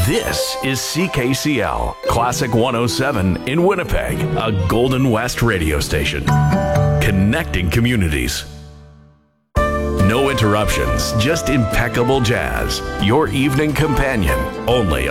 This is CKCL, Classic 107 in Winnipeg, a Golden West radio station. Connecting communities. No interruptions, just impeccable jazz. Your evening companion, only